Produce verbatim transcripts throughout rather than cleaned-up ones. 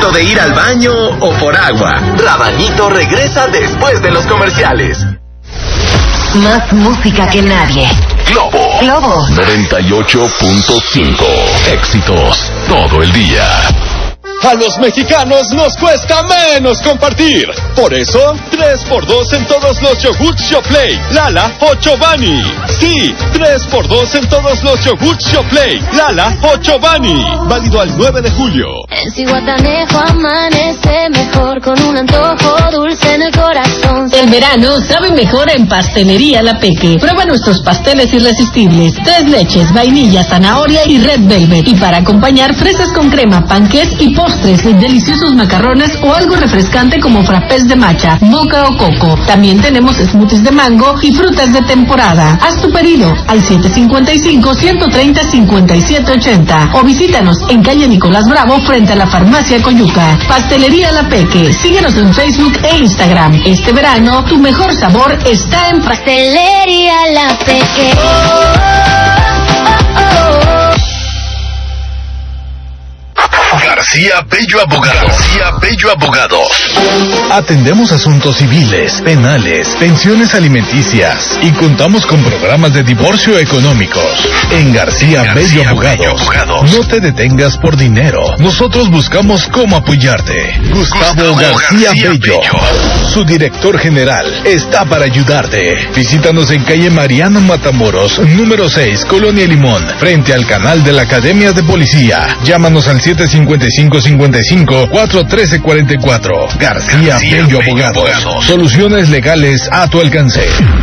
momento de ir al baño o por agua. Rabanito regresa después de los comerciales. Más música que nadie. Globo. Globo. noventa y ocho punto cinco. Éxitos todo el día. A los mexicanos nos cuesta menos compartir. Por eso, tres por dos en todos los yogurts Yoplait, Lala o Chobani. Sí, tres por dos en todos los yogurts Yoplait, Lala o Chobani. Válido al nueve de julio. En Cihuatanejo amanece mejor con un antojo dulce en el corazón. El verano sabe mejor en Pastelería La Peque. Prueba nuestros pasteles irresistibles. Tres leches, vainilla, zanahoria y red velvet. Y para acompañar, fresas con crema, panqués y postres, deliciosos macarrones o algo refrescante como frappés de matcha, moca o coco. También tenemos smoothies de mango y frutas de temporada. Haz tu pedido al siete cinco cinco, uno tres cero, cinco siete ocho cero o visítanos en calle Nicolás Bravo frente a la farmacia Coyuca. Pastelería La Peque. Síguenos en Facebook e Instagram. Este verano, tu mejor sabor está en Pastelería La Peque. García Bello Abogados. García Bello Abogados. Atendemos asuntos civiles, penales, pensiones alimenticias y contamos con programas de divorcio económicos. En García, García Bello, Abogados, Bello Abogados. No te detengas por dinero. Nosotros buscamos cómo apoyarte. Gustavo, Gustavo García, García Bello. Bello. Su director general está para ayudarte. Visítanos en calle Mariano Matamoros, número seis, Colonia Limón, frente al canal de la Academia de Policía. Llámanos al siete cinco cinco, cinco cinco, cuatro uno tres cuatro cuatro. García, García Bello Abogados. Abogados. Soluciones legales a tu alcance.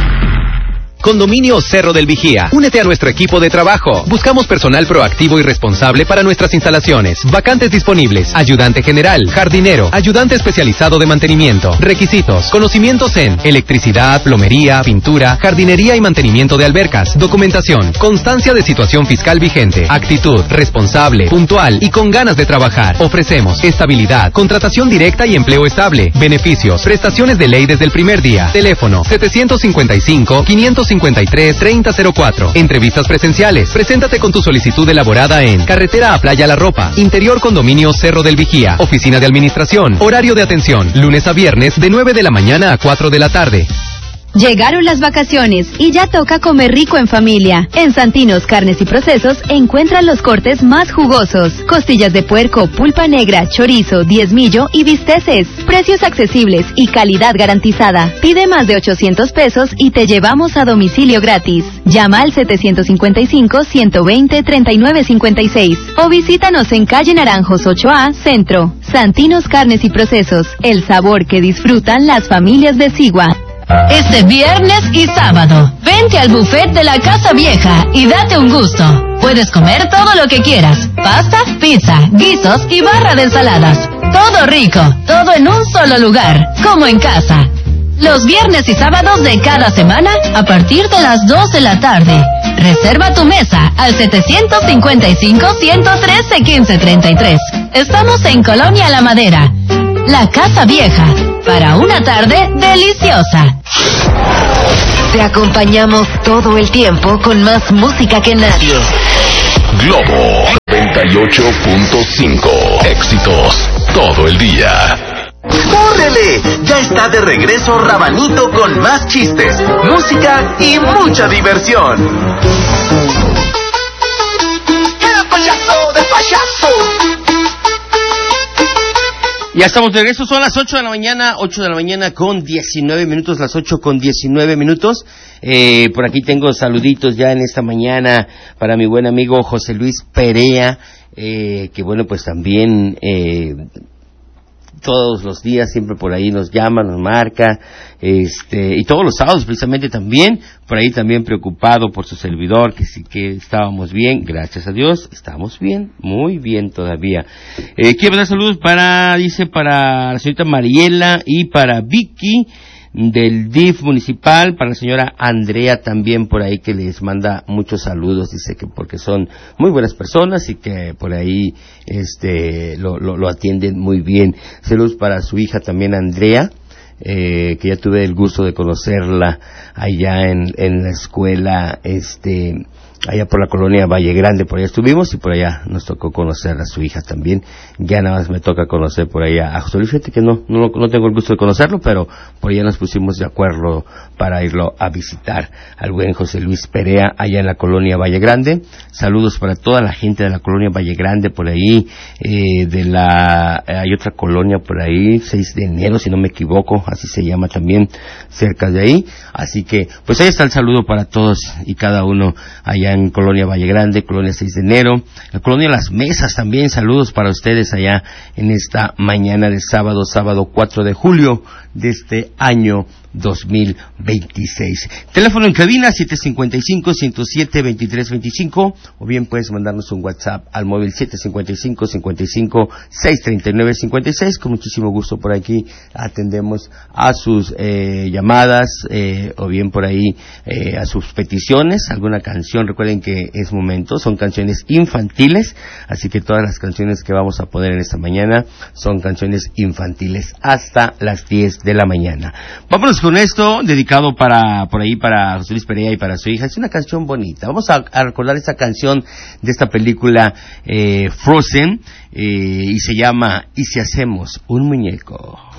Condominio Cerro del Vigía. Únete a nuestro equipo de trabajo. Buscamos personal proactivo y responsable para nuestras instalaciones. Vacantes disponibles. Ayudante general, jardinero, ayudante especializado de mantenimiento. Requisitos: conocimientos en electricidad, plomería, pintura, jardinería y mantenimiento de albercas. Documentación: constancia de situación fiscal vigente. Actitud: responsable, puntual y con ganas de trabajar. Ofrecemos estabilidad, contratación directa y empleo estable. Beneficios: prestaciones de ley desde el primer día. Teléfono: siete cinco cinco, quinientos cincuenta y tres, treinta cero cuatro. Entrevistas presenciales. Preséntate con tu solicitud elaborada en Carretera a Playa La Ropa, Interior Condominio Cerro del Vigía. Oficina de Administración. Horario de atención: lunes a viernes de nueve de la mañana a cuatro de la tarde. Llegaron las vacaciones y ya toca comer rico en familia. En Santinos Carnes y Procesos encuentran los cortes más jugosos: costillas de puerco, pulpa negra, chorizo, diezmillo y bisteces. Precios accesibles y calidad garantizada. Pide más de ochocientos pesos y te llevamos a domicilio gratis. Llama al siete cinco cinco, uno dos cero, tres nueve cinco seis o visítanos en calle Naranjos ocho A, Centro. Santinos Carnes y Procesos, el sabor que disfrutan las familias de Sigua. Este viernes y sábado, vente al buffet de la Casa Vieja y date un gusto. Puedes comer todo lo que quieras: pasta, pizza, guisos y barra de ensaladas. Todo rico, todo en un solo lugar, como en casa. Los viernes y sábados de cada semana a partir de las dos de la tarde. Reserva tu mesa al siete cinco cinco, uno uno tres, uno cinco tres tres. Estamos en Colonia La Madera. La Casa Vieja, para una tarde deliciosa. Te acompañamos todo el tiempo con más música que nadie. Globo noventa y ocho punto cinco. Éxitos todo el día. ¡Córrele! Ya está de regreso Rabanito con más chistes, música y mucha diversión. ¡El payaso de payaso! Ya estamos de regreso, son las ocho de la mañana, ocho de la mañana con diecinueve minutos, las ocho con diecinueve minutos. Eh, por aquí tengo saluditos ya en esta mañana para mi buen amigo José Luis Perea, eh, que bueno, pues también eh, todos los días siempre por ahí nos llama, nos marca, este, y todos los sábados precisamente también, por ahí también preocupado por su servidor, que sí que estábamos bien, gracias a Dios, estamos bien, muy bien todavía. Eh, quiero dar saludos para, dice, para la señorita Mariela y para Vicky del D I F municipal, para la señora Andrea también por ahí, que les manda muchos saludos, dice que porque son muy buenas personas y que por ahí este lo, lo, lo atienden muy bien. Saludos para su hija también Andrea, eh, que ya tuve el gusto de conocerla allá en, en la escuela este allá por la colonia Valle Grande, por allá estuvimos y por allá nos tocó conocer a su hija también. Ya nada más me toca conocer por allá a José Luis, fíjate que no, no, no tengo el gusto de conocerlo, pero por allá nos pusimos de acuerdo para irlo a visitar al buen José Luis Perea allá en la colonia Valle Grande. Saludos para toda la gente de la colonia Valle Grande por ahí, eh, de la, hay otra colonia por ahí, seis de enero si no me equivoco, así se llama también, cerca de ahí. Así que, pues ahí está el saludo para todos y cada uno allá en Colonia Valle Grande, Colonia seis de enero, la Colonia Las Mesas también, saludos para ustedes allá en esta mañana de sábado, sábado cuatro de julio de este año dos mil veintiséis. Teléfono en cabina siete cinco cinco, uno cero siete, dos tres dos cinco, o bien puedes mandarnos un WhatsApp al móvil siete cinco cinco, cinco cinco, seis tres nueve cinco seis. Con muchísimo gusto por aquí atendemos a sus eh, llamadas, eh, o bien por ahí eh, a sus peticiones, alguna canción. Recuerden que es momento, son canciones infantiles, así que todas las canciones que vamos a poner en esta mañana son canciones infantiles hasta las diez de la mañana. Vámonos con esto, dedicado para por ahí para José Luis Perea y para su hija. Es una canción bonita. Vamos a, a recordar esta canción de esta película eh, Frozen, eh, y se llama ¿Y si hacemos un muñeco?